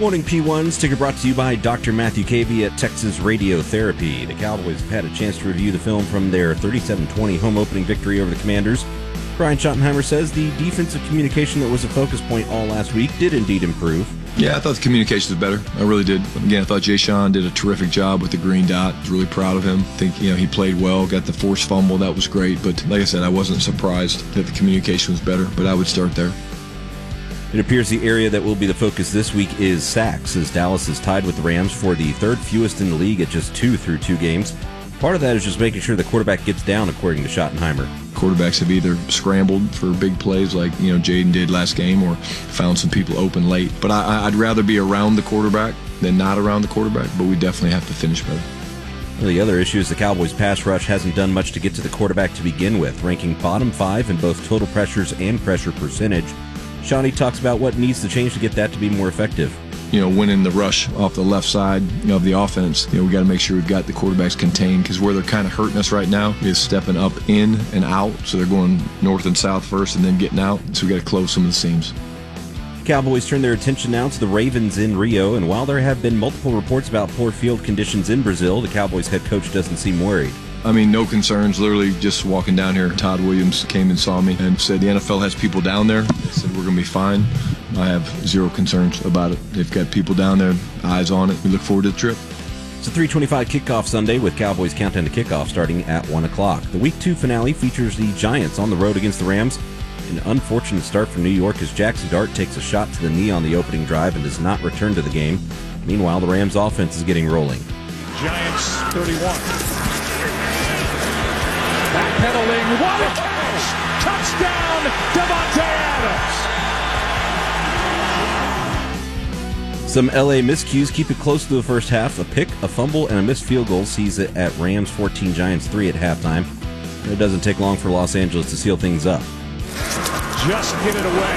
Morning P1s, ticker brought to you by Dr. Matthew Cavey at Texas Radiotherapy. The Cowboys have had a chance to review the film from their 37-20 home opening victory over the Commanders. Brian Schottenheimer says the defensive communication that was a focus point all last week did indeed improve. Yeah, I thought the communication was better. I really did. Again, I thought Jay Sean did a terrific job with the green dot. I was really proud of him. I think, he played well, got the forced fumble. That was great. But like I said, I wasn't surprised that the communication was better, but I would start there. It appears the area that will be the focus this week is sacks, as Dallas is tied with the Rams for the third fewest in the league at just 2 through 2 games. Part of that is just making sure the quarterback gets down, according to Schottenheimer. Quarterbacks have either scrambled for big plays like, Jaden did last game, or found some people open late. But I'd rather be around the quarterback than not around the quarterback, but we definitely have to finish better. Well, the other issue is the Cowboys' pass rush hasn't done much to get to the quarterback to begin with, ranking bottom 5 in both total pressures and pressure percentage. Shawnee talks about what needs to change to get that to be more effective. Winning the rush off the left side of the offense, we got to make sure we've got the quarterbacks contained, because where they're kind of hurting us right now is stepping up in and out. So they're going north and south first and then getting out. So we got to close some of the seams. Cowboys turn their attention now to the Ravens in Rio, and while there have been multiple reports about poor field conditions in Brazil, the Cowboys head coach doesn't seem worried. No concerns. Literally just walking down here, Todd Williams came and saw me and said the NFL has people down there. They said we're going to be fine. I have zero concerns about it. They've got people down there, eyes on it. We look forward to the trip. It's a 3:25 kickoff Sunday with Cowboys countdown to kickoff starting at 1 o'clock. The Week 2 finale features the Giants on the road against the Rams. An unfortunate start for New York as Jackson Dart takes a shot to the knee on the opening drive and does not return to the game. Meanwhile, the Rams offense is getting rolling. Giants 31. Backpedaling, what a catch! Touchdown, Davante Adams! Some LA miscues keep it close to the first half. A pick, a fumble, and a missed field goal sees it at Rams 14, Giants 3 at halftime. It doesn't take long for Los Angeles to seal things up. Just get it away.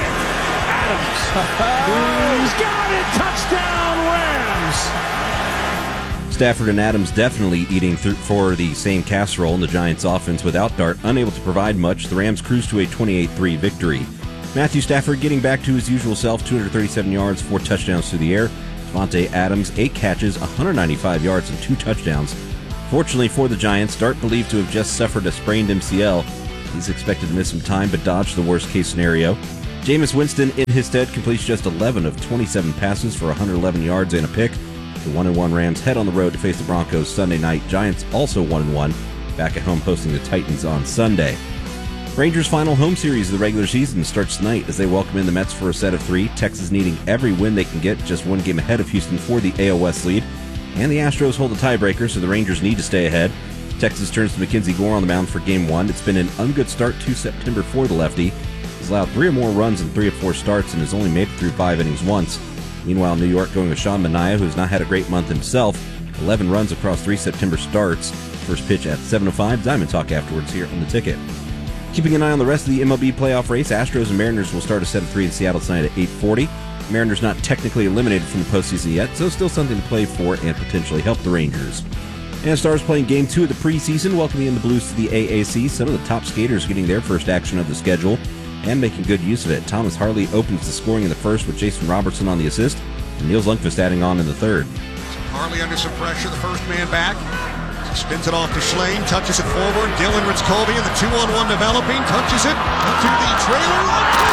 Adams. He's got it! Touchdown, Rams! Stafford and Adams definitely eating for the same casserole in the Giants' offense. Without Dart unable to provide much, the Rams cruise to a 28-3 victory. Matthew Stafford getting back to his usual self, 237 yards, 4 touchdowns through the air. Davante Adams, 8 catches, 195 yards, and 2 touchdowns. Fortunately for the Giants, Dart believed to have just suffered a sprained MCL. He's expected to miss some time, but dodged the worst-case scenario. Jameis Winston, in his stead, completes just 11 of 27 passes for 111 yards and a pick. The 1-1 Rams head on the road to face the Broncos Sunday night. Giants also 1-1, back at home hosting the Titans on Sunday. Rangers' final home series of the regular season starts tonight as they welcome in the Mets for a set of 3. Texas needing every win they can get, just 1 game ahead of Houston for the AL West lead. And the Astros hold a tiebreaker, so the Rangers need to stay ahead. Texas turns to Mackenzie Gore on the mound for Game 1. It's been an ungood start to September for the lefty. He's allowed 3 or more runs in 3 of 4 starts and has only made it through 5 innings once. Meanwhile, New York going with Sean Manaea, who's not had a great month himself. 11 runs across 3 September starts. First pitch at 7:05. Diamond Talk afterwards here on the Ticket. Keeping an eye on the rest of the MLB playoff race, Astros and Mariners will start a set of 3 in Seattle tonight at 8:40. Mariners not technically eliminated from the postseason yet, so still something to play for and potentially help the Rangers. And Stars playing Game 2 of the preseason, welcoming in the Blues to the AAC. Some of the top skaters getting their first action of the schedule and making good use of it. Thomas Harley opens the scoring in the first with Jason Robertson on the assist, and Niels Lundqvist adding on in the third. Harley under some pressure, the first man back. Spins it off to Schlein, touches it forward. Dylan Ritzkovian, the 2-on-1 developing, touches it to the trailer.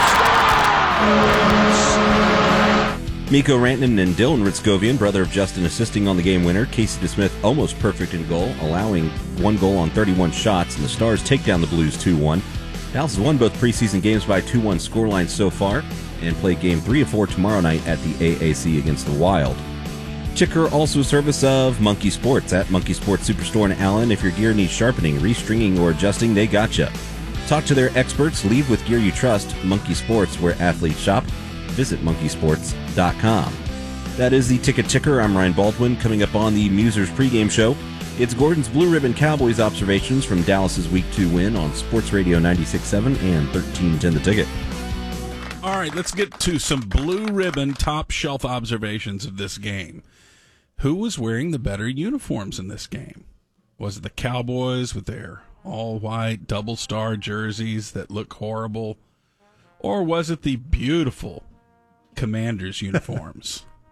Mikko Rantanen and Dylan Ritzkovian, brother of Justin, assisting on the game winner. Casey DeSmith almost perfect in goal, allowing 1 goal on 31 shots, and the Stars take down the Blues 2-1. Dallas has won both preseason games by 2-1 scorelines so far and play Game 3 of 4 tomorrow night at the AAC against the Wild. Ticker also a service of Monkey Sports at Monkey Sports Superstore in Allen. If your gear needs sharpening, restringing, or adjusting, they gotcha. Talk to their experts. Leave with gear you trust. Monkey Sports, where athletes shop. Visit monkeysports.com. That is the Ticker. I'm Ryan Baldwin. Coming up on the Musers pregame show, it's Gordon's Blue Ribbon Cowboys observations from Dallas's Week 2 win on Sports Radio 96.7 and 1310 The Ticket. All right, let's get to some Blue Ribbon top shelf observations of this game. Who was wearing the better uniforms in this game? Was it the Cowboys with their all-white double-star jerseys that look horrible? Or was it the beautiful Commanders uniforms?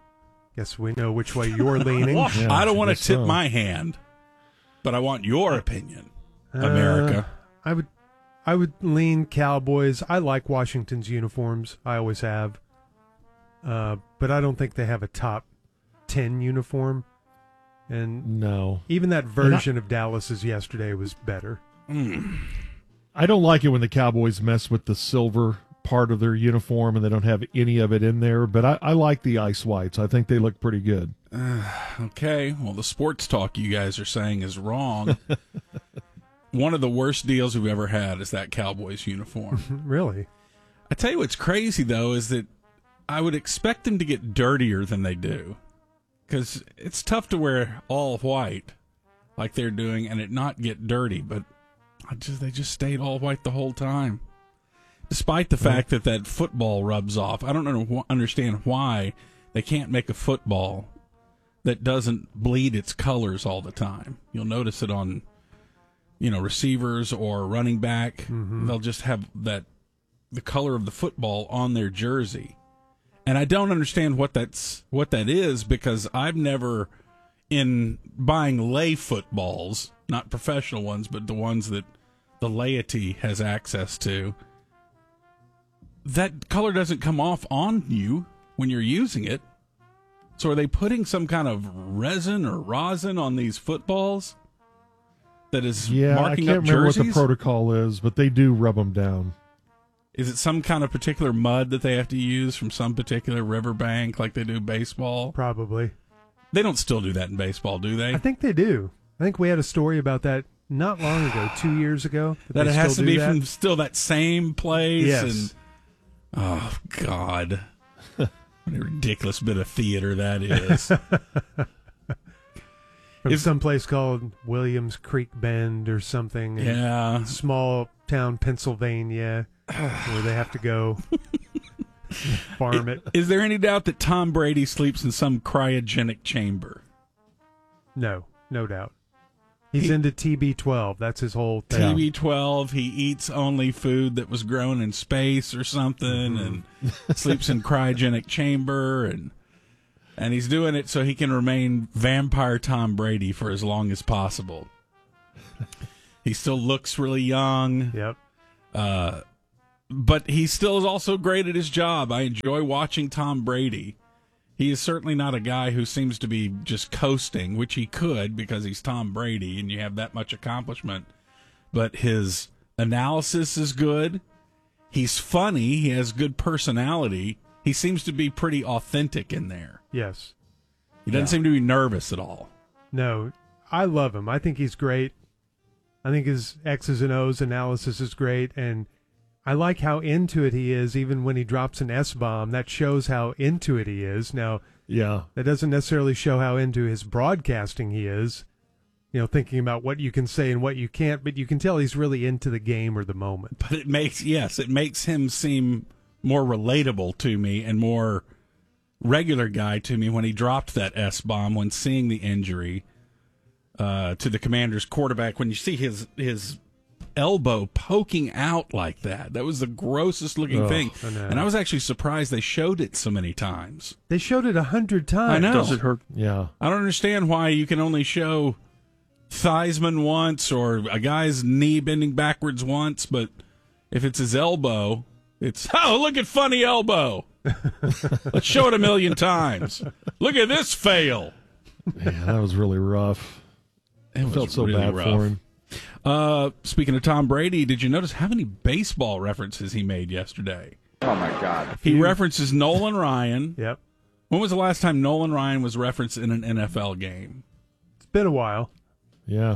Guess we know which way you're leaning. Yeah, I don't want to guess tip so. my hand, but I want your opinion, America. I would lean Cowboys. I like Washington's uniforms. I always have. But I don't think they have a top 10 uniform. And No. even that version of Dallas's yesterday was better. I don't like it when the Cowboys mess with the silver part of their uniform and they don't have any of it in there, but I like the ice whites. I think they look pretty good. Okay, well, the sports talk you guys are saying is wrong. One of the worst deals we've ever had is that Cowboys uniform. Really? I tell you what's crazy, though, is that I would expect them to get dirtier than they do. Because it's tough to wear all white like they're doing and it not get dirty, but they just stayed all white the whole time. Despite the fact that football rubs off. I don't understand why they can't make a football that doesn't bleed its colors all the time. You'll notice it on, receivers or running back. They'll just have the color of the football on their jersey. And I don't understand what that is, because I've never, in buying lay footballs, not professional ones, but the ones that the laity has access to, that color doesn't come off on you when you're using it. So are they putting some kind of resin or rosin on these footballs that is marking I up can't remember jerseys? what the protocol is, but they do rub them down. Is it some kind of particular mud that they have to use from some particular riverbank like they do baseball? Probably. They don't still do that in baseball, do they? I think they do. I think we had a story about that not long ago, 2 years ago. That they it has still to do be that. from still that same place. Yes. And, oh, God. What a ridiculous bit of theater that is. From some place called Williams Creek Bend or something. in Yeah. Small town, Pennsylvania, where they have to go farm it. Is there any doubt that Tom Brady sleeps in some cryogenic chamber? No doubt. He's into TB12. That's his whole thing. TB12, he eats only food that was grown in space or something, and sleeps in cryogenic chamber, and he's doing it so he can remain vampire Tom Brady for as long as possible. He still looks really young. Yep. But he still is also great at his job. I enjoy watching Tom Brady. He is certainly not a guy who seems to be just coasting, which he could because he's Tom Brady and you have that much accomplishment. But his analysis is good. He's funny. He has good personality. He seems to be pretty authentic in there. Yes. He doesn't seem to be nervous at all. No, I love him. I think he's great. I think his X's and O's analysis is great, and I like how into it he is. Even when he drops an S-bomb, that shows how into it he is. Now, Yeah. that doesn't necessarily show how into his broadcasting he is, thinking about what you can say and what you can't, but you can tell he's really into the game or the moment. But it makes him seem more relatable to me and more regular guy to me when he dropped that S-bomb when seeing the injury to the Commanders quarterback. When you see his elbow poking out like that was the grossest looking thing. I know. And I was actually surprised they showed it so many times. They showed it 100 times. I know. Does it hurt? Yeah. I don't understand why you can only show Theismann once or a guy's knee bending backwards once, but if it's his elbow, it's, oh, look at funny elbow. Let's show it 1,000,000 times. Look at this fail. Yeah, that was really rough. It was Felt so really bad rough. for him. Speaking of Tom Brady, did you notice how many baseball references he made yesterday? Oh, my God. He references Nolan Ryan. Yep. When was the last time Nolan Ryan was referenced in an NFL game? It's been a while. Yeah.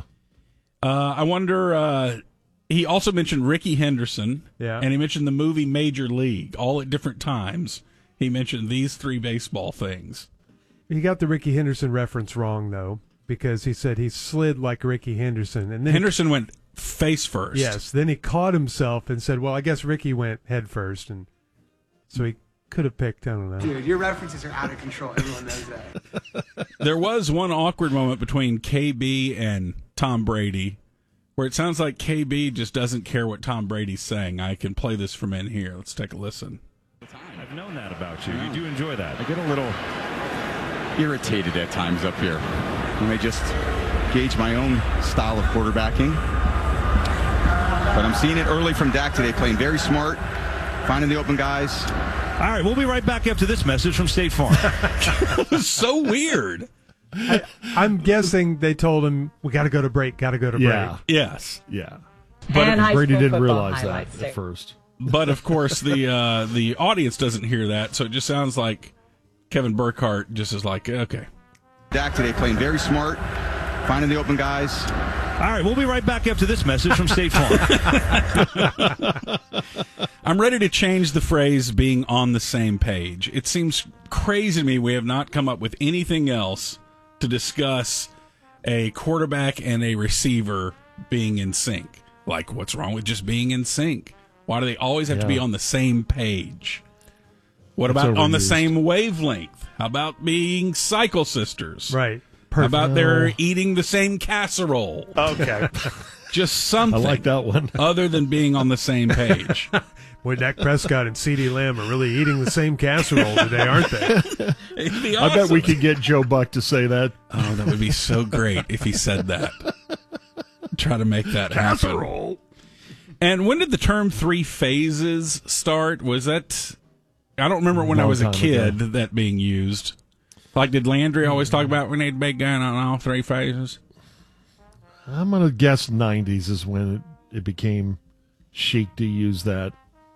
I wonder, he also mentioned Ricky Henderson. Yeah. And he mentioned the movie Major League, all at different times. He mentioned these three baseball things. He got the Ricky Henderson reference wrong, though, because he said he slid like Ricky Henderson. And then Henderson went face first. Yes, then he caught himself and said, well, I guess Ricky went head first. And so he could have picked, I don't know. Dude, your references are out of control. Everyone knows that. There was one awkward moment between KB and Tom Brady where it sounds like KB just doesn't care what Tom Brady's saying. I can play this from in here. Let's take a listen. I've known that about you. You do enjoy that. I get a little irritated at times up here. When I just gauge my own style of quarterbacking. But I'm seeing it early from Dak today, playing very smart, finding the open guys. All right, we'll be right back after this message from State Farm. It was so weird. I'm guessing they told him, we got to go to break, Yeah. Yes. Yeah. And high Brady school didn't football realize that highlights, too. at first. But, of course, the audience doesn't hear that, so it just sounds like Kevin Burkhardt just is like, okay. Dak today, playing very smart, finding the open guys. All right, we'll be right back after this message from State Farm. I'm ready to change the phrase being on the same page. It seems crazy to me we have not come up with anything else to discuss a quarterback and a receiver being in sync. Like, what's wrong with just being in sync? Why do they always have to be on the same page? What about on the same wavelength? How about being cycle sisters? Right. How about they're eating the same casserole? Okay. Just something. I like that one. Other than being on the same page. Boy, Dak Prescott and CeeDee Lamb are really eating the same casserole today, aren't they? It'd be awesome. I bet we could get Joe Buck to say that. Oh, that would be so great if he said that. Try to make that happen. And when did the term 3 phases start? Was that... I don't remember when I was a kid that being used. Like, did Landry always talk about we need a big gun on all 3 phases? I'm going to guess 90s is when it became chic to use that.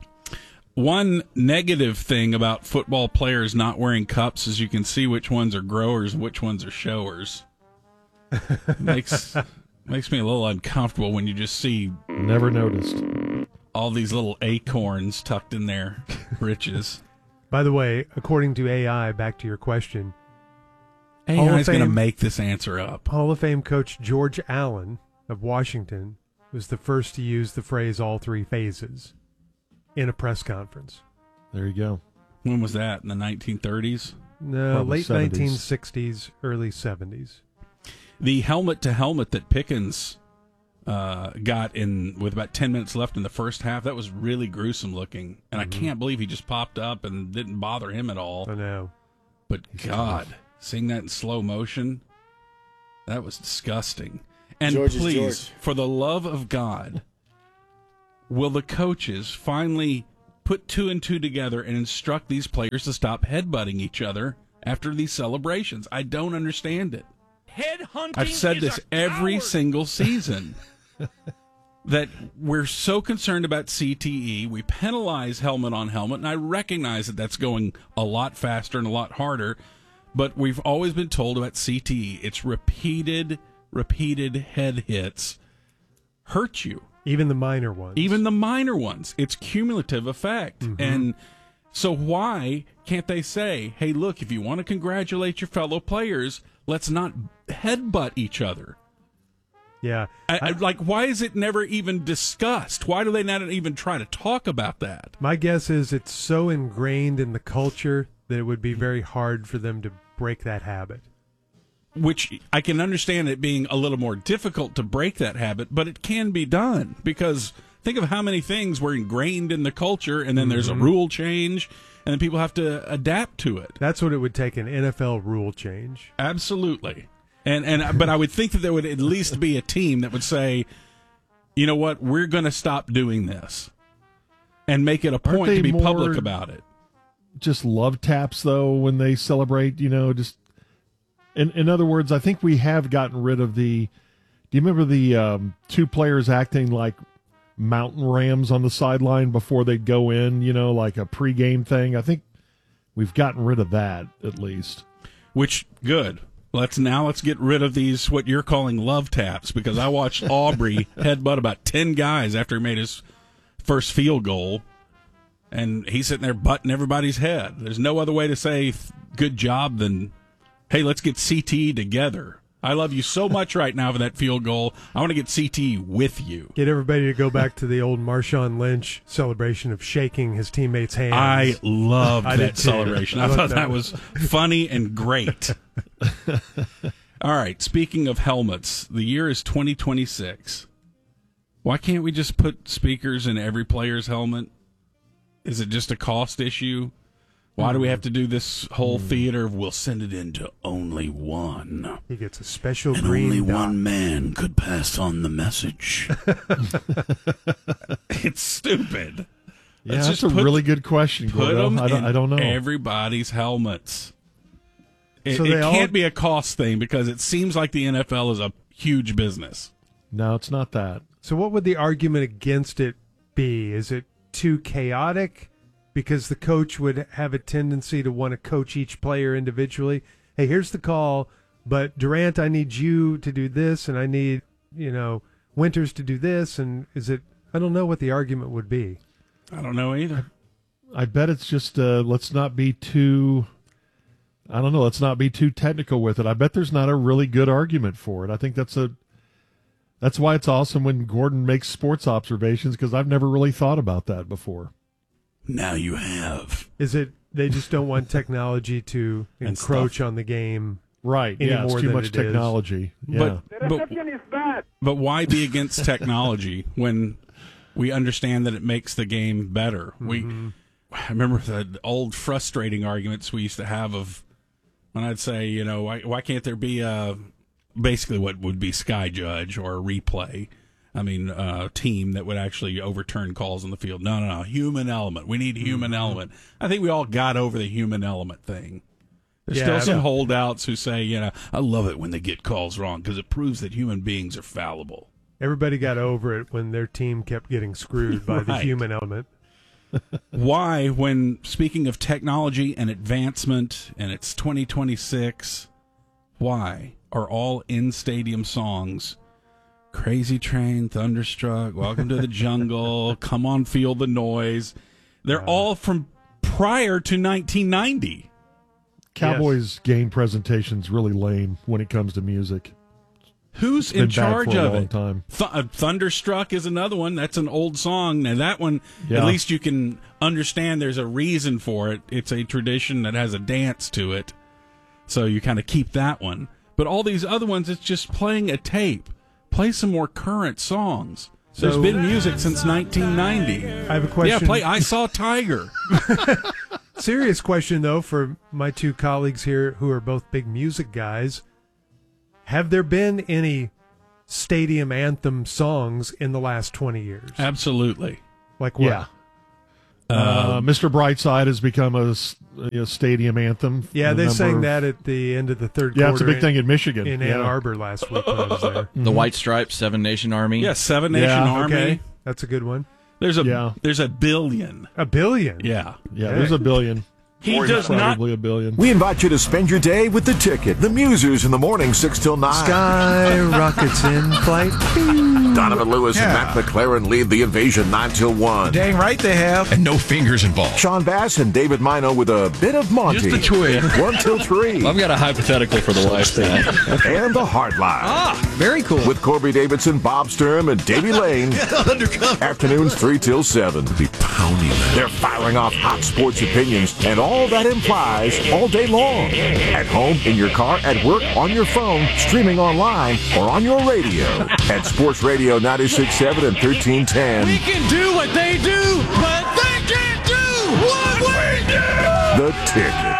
One negative thing about football players not wearing cups is you can see which ones are growers and which ones are showers. Makes me a little uncomfortable when you just see... Never noticed. All these little acorns tucked in their britches. By the way, according to AI, back to your question, AI is going to make this answer up. Hall of Fame coach George Allen of Washington was the first to use the phrase all 3 phases in a press conference. There you go. When was that? In the 1930s? No, Probably late 70s. 1960s, early 70s. The helmet-to-helmet that Pickens got in with about 10 minutes left in the first half, that was really gruesome looking. And I can't believe he just popped up and didn't bother him at all. I know. But God, seeing that in slow motion, that was disgusting. And George is please, George. for the love of God, will the coaches finally put 2 and 2 together and instruct these players to stop headbutting each other after these celebrations? I don't understand it. Headhunting. I've said this every single season. That we're so concerned about CTE, we penalize helmet on helmet, and I recognize that that's going a lot faster and a lot harder, but we've always been told about CTE. It's repeated head hits hurt you. Even the minor ones. It's cumulative effect. And so why can't they say, hey, look, if you want to congratulate your fellow players, let's not headbutt each other? Yeah. Like, why is it never even discussed? Why do they not even try to talk about that? My guess is it's so ingrained in the culture that it would be very hard for them to break that habit. Which I can understand it being a little more difficult to break that habit, but it can be done. Because think of how many things were ingrained in the culture, and then there's a rule change, and then people have to adapt to it. That's what it would take, an NFL rule change. Absolutely. But I would think that there would at least be a team that would say, you know what, we're going to stop doing this and make it a point to be public about it. Just love taps, though, when they celebrate, just... In other words, I think we have gotten rid of the... Do you remember the 2 players acting like mountain rams on the sideline before they go in, like a pregame thing? I think we've gotten rid of that, at least. Which, good. Let's get rid of these, what you're calling love taps, because I watched Aubrey headbutt about 10 guys after he made his first field goal, and he's sitting there butting everybody's head. There's no other way to say good job than, hey, let's get CTE together. I love you so much right now for that field goal. I want to get CTE with you. Get everybody to go back to the old Marshawn Lynch celebration of shaking his teammates' hands. I loved that celebration. I thought that was funny and great. All right, speaking of helmets, the year is 2026. Why can't we just put speakers in every player's helmet? Is it just a cost issue? Why do we have to do this whole theater of we'll send it into only one? He gets a special And green only dot. one man could pass on the message. It's stupid. Yeah, Let's that's just a really good question, Put Gordo. them I don't know. everybody's helmets. It, So it they all- can't be a cost thing because it seems like the NFL is a huge business. No, it's not that. So what would the argument against it be? Is it too chaotic? Because the coach would have a tendency to want to coach each player individually. Hey, here's the call, but Durant, I need you to do this, and I need, Winters to do this. And is it? I don't know what the argument would be. I don't know either. I bet it's just let's not be too. I don't know. Let's not be too technical with it. I bet there's not a really good argument for it. I think that's why it's awesome when Gordon makes sports observations, because I've never really thought about that before. Now you have. Is it they just don't want technology to And encroach stuff. on the game? Right. Any Yeah, it's more too than much it is. technology. Yeah. But why be against technology when we understand that it makes the game better? I remember the old frustrating arguments we used to have of when I'd say, why can't there be basically what would be Sky Judge or a replay? I mean, team that would actually overturn calls on the field. No, human element. We need human element. I think we all got over the human element thing. There's still some holdouts who say, I love it when they get calls wrong because it proves that human beings are fallible. Everybody got over it when their team kept getting screwed by the Right. human element. Why, when speaking of technology and advancement and it's 2026, why are all in-stadium songs Crazy Train, Thunderstruck, Welcome to the Jungle, Come On Feel the Noise? They're all from prior to 1990. Cowboys game presentation's really lame when it comes to music. Who's Been in bad charge for a of long it? time. Thunderstruck is another one. That's an old song. Now that one, Yeah. at least you can understand there's a reason for it. It's a tradition that has a dance to it. So you kind of keep that one. But all these other ones, it's just playing a tape. Play some more current songs. There's So- been music since 1990. I have a question. Yeah, play I Saw Tiger. Serious question, though, for my two colleagues here who are both big music guys. Have there been any stadium anthem songs in the last 20 years? Absolutely. Like what? Yeah. Mr. Brightside has become a stadium anthem. Yeah, they Number- sang that at the end of the third Yeah, quarter. it's a big thing in Michigan. In Yeah. Ann Arbor last week when I was there. The White Stripes, Seven Nation Army. Yeah, Seven Nation Yeah, Army. Okay, that's a good one. There's a Yeah. billion. A billion? Yeah. Yeah, there's a billion. He does not. Probably a billion. We invite you to spend your day with The Ticket. The Musers in the morning, 6 till 9. Sky rockets in flight. Donovan Lewis and Matt McLaren lead the invasion 9 till 1. Dang right they have. And no fingers involved. Sean Bass and David Mino with a bit of Monty. Just a twig. 1 till 3. I've got a hypothetical for the lifespan. And the Hardline. Very cool. With Corby Davidson, Bob Sturm, and Davey Lane. Afternoons 3 till 7. Be pounding them. They're firing off hot sports opinions and all that implies all day long. At home, in your car, at work, on your phone, streaming online, or on your radio. At Sports Radio 96.7 and 1310. We can do what they do, but they can't do what we do! The Ticket.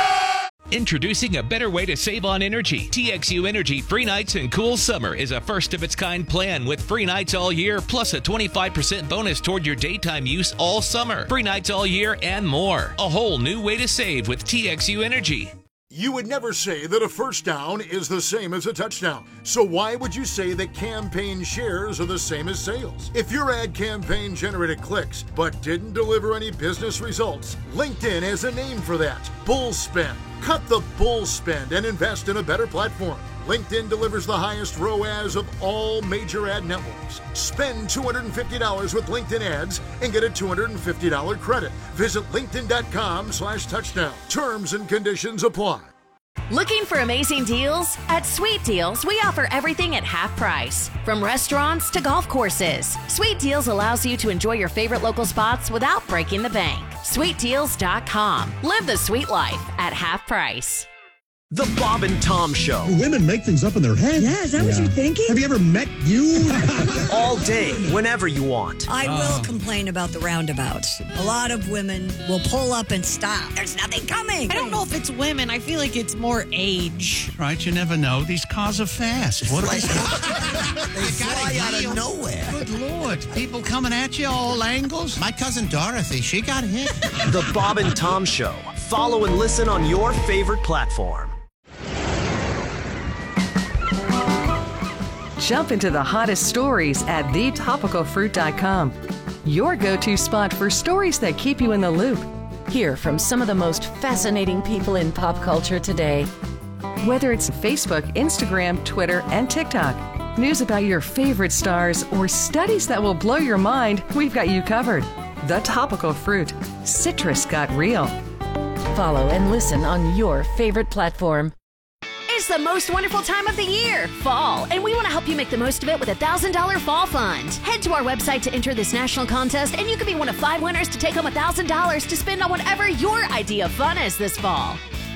Introducing a better way to save on energy. TXU Energy Free Nights and Cool Summer is a first-of-its-kind plan with free nights all year, plus a 25% bonus toward your daytime use all summer. Free nights all year and more. A whole new way to save with TXU Energy. You would never say that a first down is the same as a touchdown. So why would you say that campaign shares are the same as sales? If your ad campaign generated clicks but didn't deliver any business results, LinkedIn has a name for that. Bull spend. Cut the bull spend and invest in a better platform. LinkedIn delivers the highest ROAS of all major ad networks. Spend $250 with LinkedIn ads and get a $250 credit. Visit linkedin.com/touchdown. Terms and conditions apply. Looking for amazing deals? At Sweet Deals, we offer everything at half price. From restaurants to golf courses, Sweet Deals allows you to enjoy your favorite local spots without breaking the bank. SweetDeals.com. Live the sweet life at half price. The Bob and Tom Show. Women make things up in their head. Yeah, is that what you're thinking? Have you ever met you? All day, whenever you want. I will complain about the roundabouts. A lot of women will pull up and stop. There's nothing coming. I don't know if it's women. I feel like it's more age. Right, you never know. These cars are fast. What They fly out of nowhere. Good Lord. People coming at you all angles. My cousin Dorothy, she got hit. The Bob and Tom Show. Follow and listen on your favorite platform. Jump into the hottest stories at thetopicalfruit.com. Your go-to spot for stories that keep you in the loop. Hear from some of the most fascinating people in pop culture today. Whether it's Facebook, Instagram, Twitter, and TikTok, news about your favorite stars, or studies that will blow your mind, we've got you covered. The Topical Fruit. Citrus got real. Follow and listen on your favorite platform. It's the most wonderful time of the year, fall, and we want to help you make the most of it with a $1,000 fall fund. Head to our website to enter this national contest, and you could be one of 5 winners to take home $1,000 to spend on whatever your idea of fun is this fall.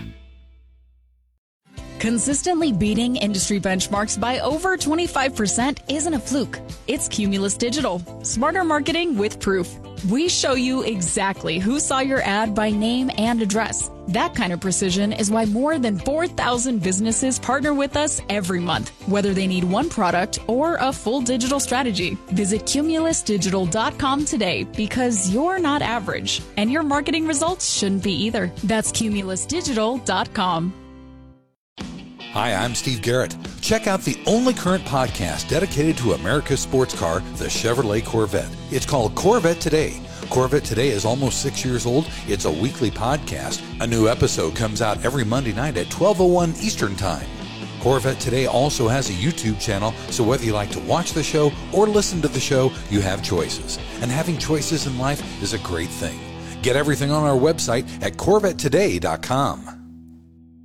Consistently beating industry benchmarks by over 25% isn't a fluke. It's Cumulus Digital. Smarter marketing with proof. We show you exactly who saw your ad by name and address. That kind of precision is why more than 4,000 businesses partner with us every month, whether they need one product or a full digital strategy. Visit cumulusdigital.com today because you're not average, and your marketing results shouldn't be either. That's cumulusdigital.com. Hi, I'm Steve Garrett. Check out the only current podcast dedicated to America's sports car, the Chevrolet Corvette. It's called Corvette Today. Corvette Today is almost 6 years old. It's a weekly podcast. A new episode comes out every Monday night at 12:01 Eastern Time. Corvette Today also has a YouTube channel, so whether you like to watch the show or listen to the show, you have choices. And having choices in life is a great thing. Get everything on our website at CorvetteToday.com.